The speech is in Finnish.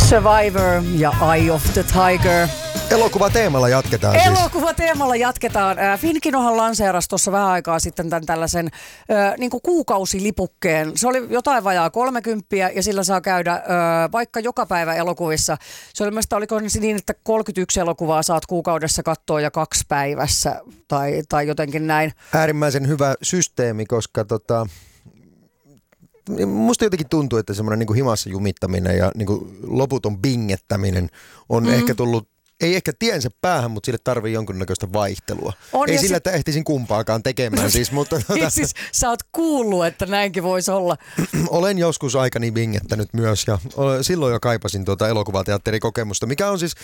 Survivor ja Eye of the Tiger. Elokuvateemalla jatketaan siis. Elokuvateemalla jatketaan. Finkinohan lanseerasi tuossa vähän aikaa sitten tämän tällaisen niin kuin kuukausilipukkeen. Se oli jotain vajaa 30 ja sillä saa käydä vaikka joka päivä elokuvissa. Se oli mielestäni, oliko se niin, että 31 elokuvaa saat kuukaudessa katsoa ja 2 päivässä tai jotenkin näin. Äärimmäisen hyvä systeemi, koska musta jotenkin tuntuu, että semmoinen niin kuin himassa jumittaminen ja niin kuin loputon bingettäminen on ehkä tullut, ei ehkä tiensä päähän, mutta sille tarvii jonkunnäköistä vaihtelua. Ei sillä, että ehtisin kumpaakaan tekemään siis, mutta... Siis sä oot kuullut, että näinkin voisi olla. Olen joskus aikani bingettänyt myös ja silloin jo kaipasin elokuvateatterikokemusta, mikä on siis